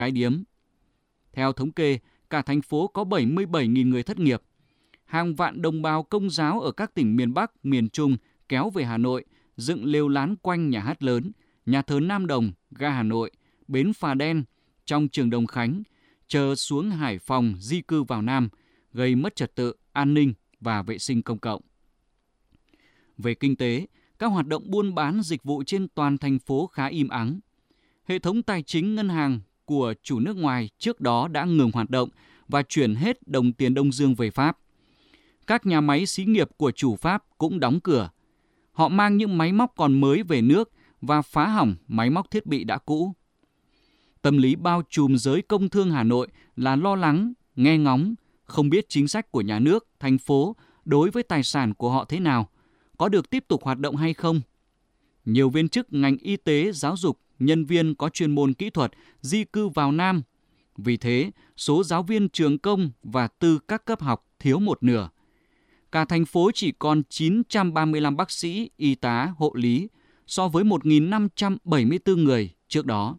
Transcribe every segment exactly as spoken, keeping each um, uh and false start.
cái điếm. Theo thống kê, cả thành phố có bảy mươi bảy nghìn người thất nghiệp. Hàng vạn đồng bào Công giáo ở các tỉnh miền Bắc, miền Trung kéo về Hà Nội, dựng lều lán quanh nhà hát lớn, nhà thờ Nam Đồng, ga Hà Nội, bến phà đen, trong trường Đồng Khánh, chờ xuống Hải Phòng di cư vào Nam, gây mất trật tự, an ninh và vệ sinh công cộng. Về kinh tế, các hoạt động buôn bán dịch vụ trên toàn thành phố khá im ắng. Hệ thống tài chính ngân hàng của chủ nước ngoài trước đó đã ngừng hoạt động và chuyển hết đồng tiền Đông Dương về Pháp. Các nhà máy xí nghiệp của chủ Pháp cũng đóng cửa. Họ mang những máy móc còn mới về nước và phá hỏng máy móc thiết bị đã cũ. Tâm lý bao trùm giới công thương Hà Nội là lo lắng, nghe ngóng, không biết chính sách của nhà nước, thành phố đối với tài sản của họ thế nào, có được tiếp tục hoạt động hay không. Nhiều viên chức ngành y tế, giáo dục, nhân viên có chuyên môn kỹ thuật di cư vào Nam. Vì thế, số giáo viên trường công và tư các cấp học thiếu một nửa. Cả thành phố chỉ còn chín trăm ba mươi lăm bác sĩ, y tá, hộ lý so với một nghìn năm trăm bảy mươi tư người trước đó.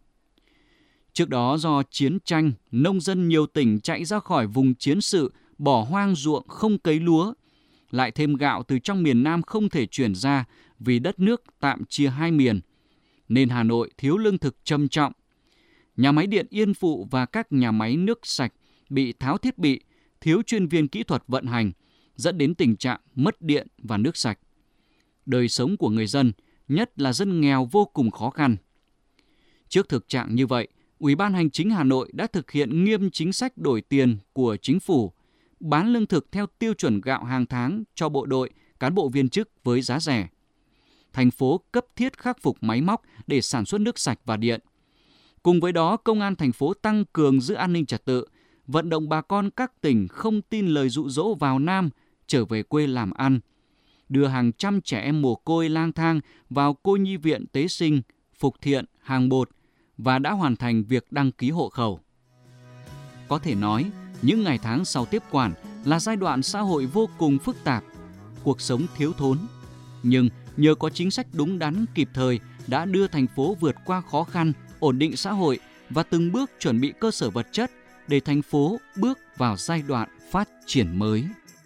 Trước đó do chiến tranh, nông dân nhiều tỉnh chạy ra khỏi vùng chiến sự, bỏ hoang ruộng không cấy lúa. Lại thêm gạo từ trong miền Nam không thể chuyển ra vì đất nước tạm chia hai miền. Nên Hà Nội thiếu lương thực trầm trọng. Nhà máy điện Yên Phụ và các nhà máy nước sạch bị tháo thiết bị, thiếu chuyên viên kỹ thuật vận hành, dẫn đến tình trạng mất điện và nước sạch. Đời sống của người dân, nhất là dân nghèo vô cùng khó khăn. Trước thực trạng như vậy, Ủy ban Hành chính Hà Nội đã thực hiện nghiêm chính sách đổi tiền của chính phủ, bán lương thực theo tiêu chuẩn gạo hàng tháng cho bộ đội, cán bộ viên chức với giá rẻ. Thành phố cấp thiết khắc phục máy móc để sản xuất nước sạch và điện. Cùng với đó, Công an thành phố tăng cường giữ an ninh trật tự, vận động bà con các tỉnh không tin lời dụ dỗ vào Nam trở về quê làm ăn, đưa hàng trăm trẻ em mồ côi lang thang vào cô nhi viện tế sinh, Phục Thiện, Hàng Bột và đã hoàn thành việc đăng ký hộ khẩu. Có thể nói, những ngày tháng sau tiếp quản là giai đoạn xã hội vô cùng phức tạp, cuộc sống thiếu thốn. Nhưng nhờ có chính sách đúng đắn kịp thời đã đưa thành phố vượt qua khó khăn, ổn định xã hội và từng bước chuẩn bị cơ sở vật chất để thành phố bước vào giai đoạn phát triển mới.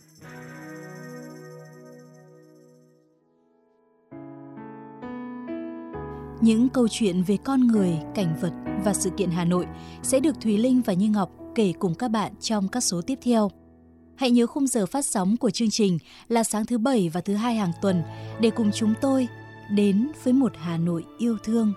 Những câu chuyện về con người, cảnh vật và sự kiện Hà Nội sẽ được Thùy Linh và Như Ngọc kể cùng các bạn trong các số tiếp theo. Hãy nhớ khung giờ phát sóng của chương trình là sáng thứ Bảy và thứ Hai hàng tuần để cùng chúng tôi đến với một Hà Nội yêu thương.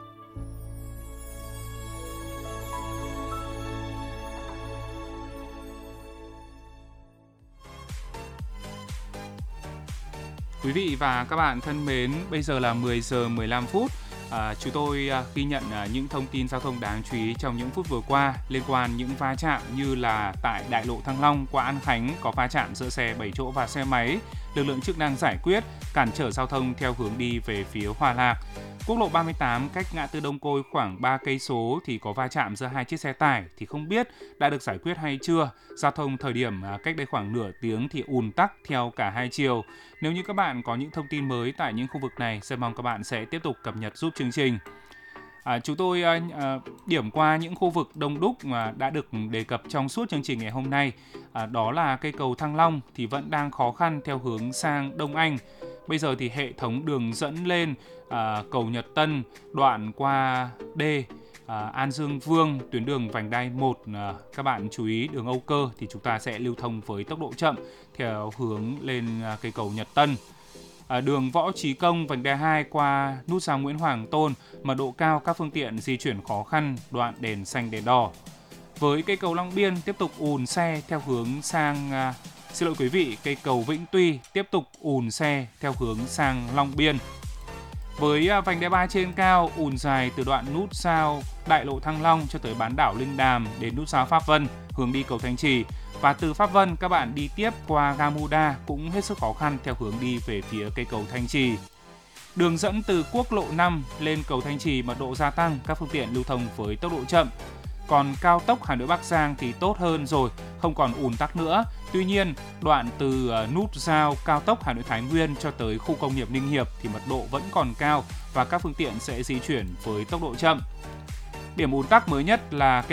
Quý vị và các bạn thân mến, bây giờ là mười giờ mười lăm phút. À, chúng tôi à, ghi nhận à, những thông tin giao thông đáng chú ý trong những phút vừa qua liên quan những va chạm như là tại đại lộ Thăng Long qua An Khánh có va chạm giữa xe bảy chỗ và xe máy, lực lượng chức năng giải quyết cản trở giao thông theo hướng đi về phía Hòa Lạc. Quốc lộ ba mươi tám cách ngã tư Đông Côi khoảng ba cây số thì có va chạm giữa hai chiếc xe tải thì không biết đã được giải quyết hay chưa. Giao thông thời điểm cách đây khoảng nửa tiếng thì ùn tắc theo cả hai chiều. Nếu như các bạn có những thông tin mới tại những khu vực này, rất mong các bạn sẽ tiếp tục cập nhật giúp chương trình. À, chúng tôi à, à, điểm qua những khu vực đông đúc mà đã được đề cập trong suốt chương trình ngày hôm nay. À, đó là cây cầu Thăng Long thì vẫn đang khó khăn theo hướng sang Đông Anh. Bây giờ thì hệ thống đường dẫn lên à, cầu Nhật Tân, đoạn qua D, à, An Dương Vương, tuyến đường vành đai một, à, các bạn chú ý đường Âu Cơ thì chúng ta sẽ lưu thông với tốc độ chậm theo hướng lên à, cây cầu Nhật Tân. À, đường Võ Trí Công, vành đai hai qua nút giao Nguyễn Hoàng Tôn, mật độ cao các phương tiện di chuyển khó khăn, đoạn đèn xanh đèn đỏ. Với cây cầu Long Biên tiếp tục ùn xe theo hướng sang à, Xin lỗi quý vị, cây cầu Vĩnh Tuy tiếp tục ùn xe theo hướng sang Long Biên. Với vành đai ba trên cao, ùn dài từ đoạn nút giao đại lộ Thăng Long cho tới bán đảo Linh Đàm đến nút giao Pháp Vân, hướng đi cầu Thanh Trì. Và từ Pháp Vân, các bạn đi tiếp qua ga Muda cũng hết sức khó khăn theo hướng đi về phía cây cầu Thanh Trì. Đường dẫn từ quốc lộ năm lên cầu Thanh Trì mật độ gia tăng, các phương tiện lưu thông với tốc độ chậm. Còn cao tốc Hà Nội Bắc Giang thì tốt hơn rồi, không còn ùn tắc nữa. Tuy nhiên, đoạn từ nút giao cao tốc Hà Nội Thái Nguyên cho tới khu công nghiệp Ninh Hiệp thì mật độ vẫn còn cao và các phương tiện sẽ di chuyển với tốc độ chậm. Điểm ùn tắc mới nhất là